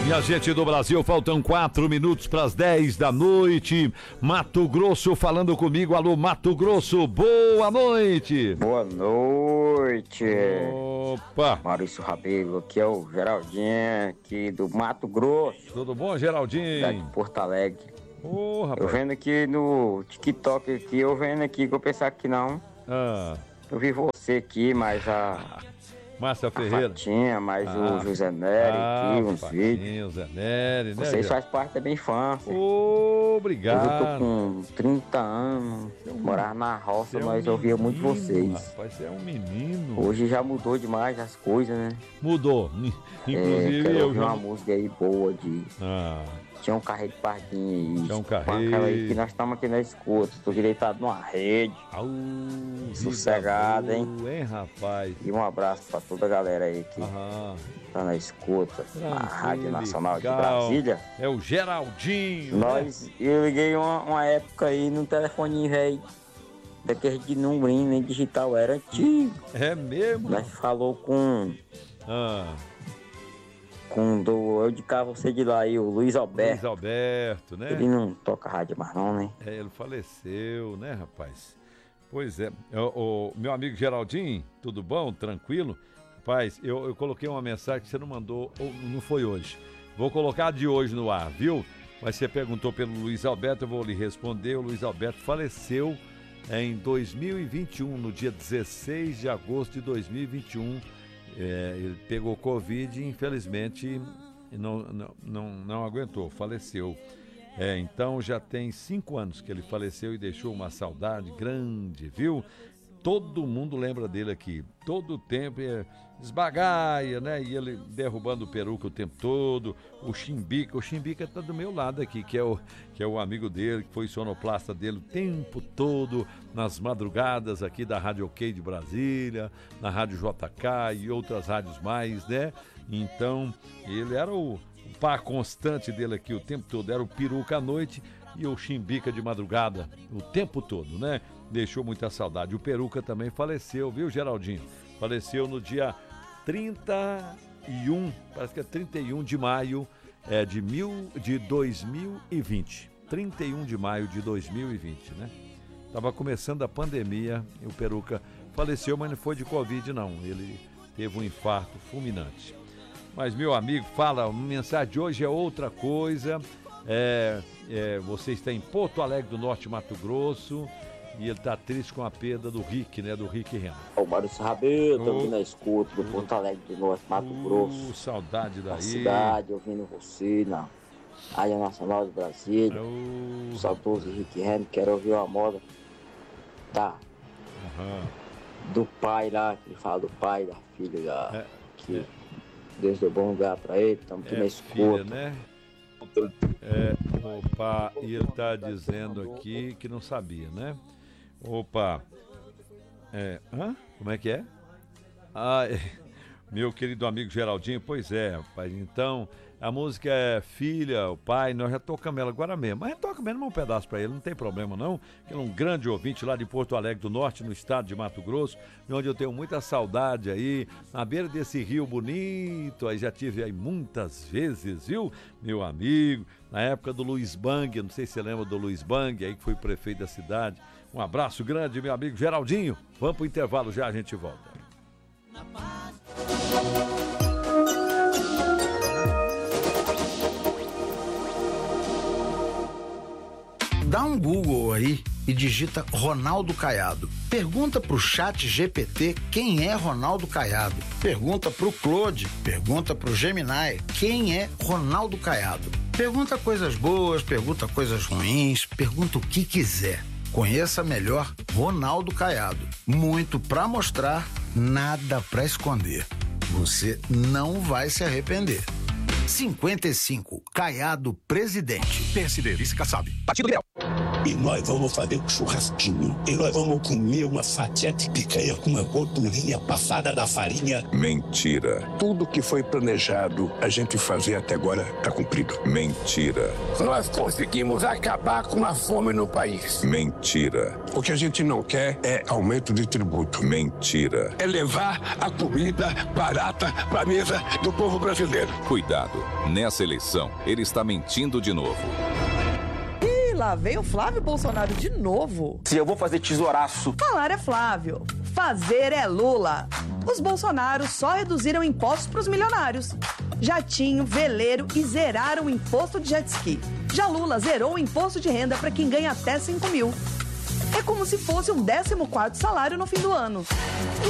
Minha gente do Brasil, faltam 4 minutos para as 10 da noite. Mato Grosso falando comigo. Alô, Mato Grosso, boa noite. Boa noite. Opa. Maurício Rabelo, aqui é o Geraldinho, aqui do Mato Grosso. Tudo bom, Geraldinho? Da de Porto Alegre. Ô, rapaz. Eu vendo aqui no TikTok aqui, eu vendo aqui, que eu pensava que não. Eu vi você aqui, mas Márcia Ferreira. Fatinha, mais o José Nery aqui, uns vídeos. José Nery, né? Vocês fazem parte da minha infância. Obrigado. Eu tô com 30 anos, morava na roça, mas eu ouvia muito vocês. Rapaz, você é um menino. Hoje já mudou demais as coisas, né? Mudou. Inclusive quero eu ouvir uma música aí boa de... Tinha um carreiro de pardinha aí. Tinha um Aquela aí que nós estamos aqui na escuta. Tô direitado numa rede. Sossegado, hein? Rapaz? E um abraço pra toda a galera aí que tá na escuta. Na Rádio Nacional de Brasília. É o Geraldinho. Eu liguei uma época aí num telefoninho velho. Daquele de numerinho, nem digital, era antigo. É mesmo? Nós falou com... eu de cá, você de lá aí, o Luiz Alberto. Luiz Alberto, né? Ele não toca rádio mais não, né? Ele faleceu, né, rapaz? Pois é. O meu amigo Geraldinho, tudo bom? Tranquilo? Rapaz, eu coloquei uma mensagem que você não mandou, ou não foi hoje. Vou colocar de hoje no ar, viu? Mas você perguntou pelo Luiz Alberto, eu vou lhe responder. O Luiz Alberto faleceu em 2021, no dia 16 de agosto de 2021. Ele pegou Covid e infelizmente não aguentou, faleceu. Então já tem 5 anos que ele faleceu e deixou uma saudade grande, viu? Todo mundo lembra dele aqui, todo o tempo esbagaia, né? E ele derrubando o peruca o tempo todo. O Chimbica tá do meu lado aqui, que é o amigo dele, que foi sonoplasta dele o tempo todo, nas madrugadas aqui da Rádio OK de Brasília, na Rádio JK e outras rádios mais, né? Então, ele era o par constante dele aqui o tempo todo, era o peruca à noite e o Chimbica de madrugada o tempo todo, né? Deixou muita saudade. O peruca também faleceu, viu, Geraldinho? Faleceu no dia 31, parece que é 31 de maio de 2020. 31 de maio de 2020, né? Tava começando a pandemia e o peruca faleceu, mas não foi de Covid, não. Ele teve um infarto fulminante. Mas, meu amigo, fala, a mensagem de hoje é outra coisa. Você está em Porto Alegre do Norte, Mato Grosso, e ele está triste com a perda do Rick, né? Do Rick Renner. O Maurício Rabelo, estamos na escuta do Porto Alegre do Norte, Mato Grosso. Saudade daí. Na cidade, ouvindo você, na Rádio Nacional de Brasília. O saudoso Rick Renner, quero ouvir uma moda do pai lá, que ele fala do pai, da filha lá, que Deus deu bom lugar pra ele, estamos aqui na escuta. Filha, né? Opa, e ele tá dizendo aqui que não sabia, né? Opa, como é que é? Meu querido amigo Geraldinho, pois é, rapaz, então a música é Filha, o Pai, nós já tocamos ela agora mesmo, mas toca mesmo um pedaço pra ele, não tem problema não, ele é um grande ouvinte lá de Porto Alegre do Norte, no estado de Mato Grosso, onde eu tenho muita saudade aí, na beira desse rio bonito, aí já tive aí muitas vezes, viu, meu amigo, na época do Luiz Bang, não sei se você lembra do Luiz Bang, aí que foi prefeito da cidade, um abraço grande, meu amigo Geraldinho, vamos pro intervalo já, a gente volta. Dá um Google aí e digita Ronaldo Caiado. Pergunta pro Chat GPT quem é Ronaldo Caiado. Pergunta pro Claude, pergunta pro Gemini quem é Ronaldo Caiado. Pergunta coisas boas, pergunta coisas ruins, pergunta o que quiser. Conheça melhor Ronaldo Caiado. Muito pra mostrar, nada pra esconder. Você não vai se arrepender. 55, Caiado presidente. PSD, vice Kassab. Partido Liberal. E nós vamos fazer um churrasquinho. E nós vamos comer uma fatia de picanha com uma gordurinha passada da farinha. Mentira. Tudo que foi planejado a gente fazer até agora está cumprido. Mentira. Nós conseguimos acabar com a fome no país. Mentira. O que a gente não quer é aumento de tributo. Mentira. É levar a comida barata para a mesa do povo brasileiro. Cuidado. Nessa eleição, ele está mentindo de novo. Lá veio o Flávio Bolsonaro de novo. Se eu vou fazer tesouraço. Falar é Flávio, fazer é Lula. Os Bolsonaros só reduziram impostos para os milionários. Jatinho, veleiro e zeraram o imposto de jet ski. Já Lula zerou o imposto de renda para quem ganha até 5 mil. É como se fosse um 14º salário no fim do ano.